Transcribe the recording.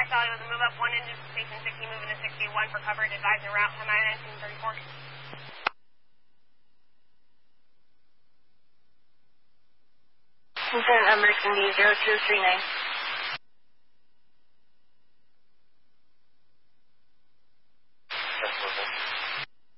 Charlie with a move up 1 into station 60, moving to 61 for coverage, advising route 10 1934. Lieutenant American D 0239.